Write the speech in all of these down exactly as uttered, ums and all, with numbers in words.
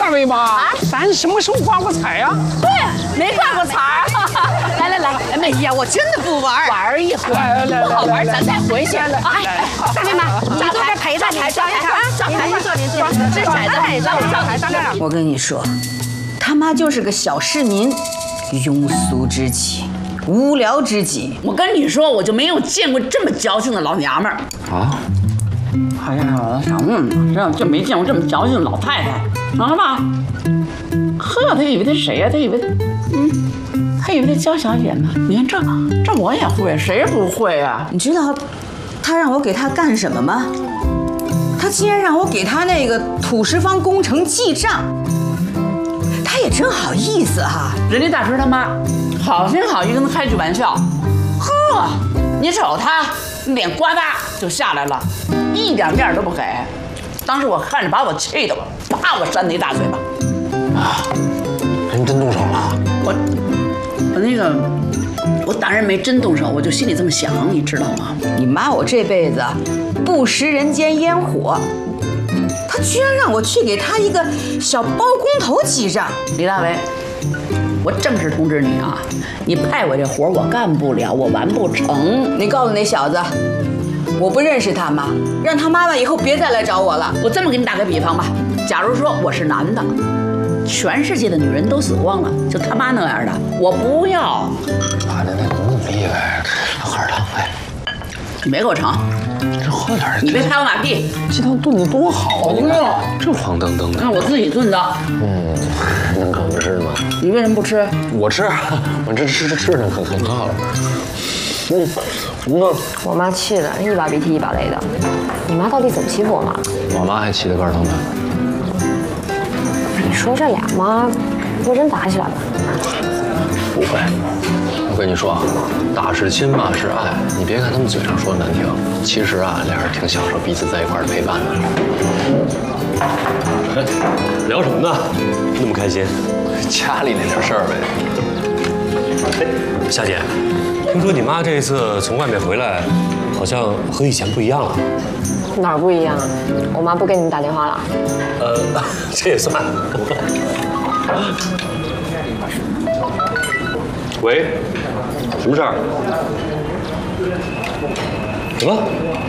大卫嘛，咱什么时候挂过彩呀？ 对，没挂过彩儿。来来来，哎呀，我真的不玩，玩一会儿不好玩，咱再回去。哎，大卫们，你都在陪着台上一下啊！上台您坐您坐，这骰子还让我上台上这儿。 我跟你说，他妈就是个小市民，庸俗之极，无聊之极。 我跟你说，我就没有见过这么矫情的老娘们儿啊！ 哎呀，我想问呢，这就没见过这么矫情的老太太，能了吧？呵，他以为他谁呀、啊？他以为，嗯，他以为他娇小姐呢。你看这，这我也会，谁不会啊？ 你知道他让我给他干什么吗？他竟然让我给他那个土石方工程记账。他也真好意思哈、啊， 人家大师他妈好心好意跟他开句玩笑，呵，你瞅他脸呱嗒就下来了，一点面都不给。当时我看着把我气的，我啪我扇他一大嘴巴。 啊，人真动手了？ 我我那个我当然没真动手，我就心里这么想，你知道吗？ 你妈我这辈子不食人间烟火。他居然让我去给他一个小包工头记账。 李大为，我正式通知你啊，你派我这活我干不了，我完不成。 你告诉那小子，我不认识他妈，让他妈妈以后别再来找我了。 我这么给你打个比方吧，假如说我是男的，全世界的女人都死光了，就他妈那样的，我不要。 妈的，那努努力呗，喝点汤呗。 你没给我成。 这喝点， 你别拍我马屁。 鸡汤炖的多好啊！ 不用， 这黄澄澄的。 那我自己炖的。 嗯，能可不是吗？ 你为什么不吃？ 我吃，我这吃吃吃的很很好了。嗯，那我妈气的一把鼻涕一把泪的。你妈到底怎么欺负我妈？ 我妈还气得肝疼呢。 你说这俩妈不会真打起来吧？ 不会。我跟你说啊，打是亲，骂是爱。你别看他们嘴上说难听，其实啊，俩人挺享受彼此在一块儿的陪伴的。 哎，聊什么呢？那么开心？ 家里那点事儿呗。 哎，夏姐，听说你妈这次从外面回来，好像和以前不一样了。 哪儿不一样？我妈不给你们打电话了？ 呃，这也算。喂，什么事儿？什么？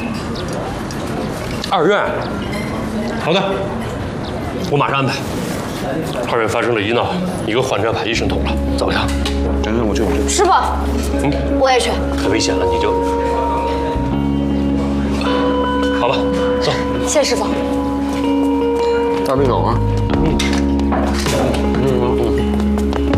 二院？好的，我马上安排。二院发生了医闹，一个患者把医生捅了，怎么样？ 等等，我去，我去。 师傅，嗯，我也去。 太危险了，你就……好吧，走。 谢谢师傅。 大背狗啊。嗯。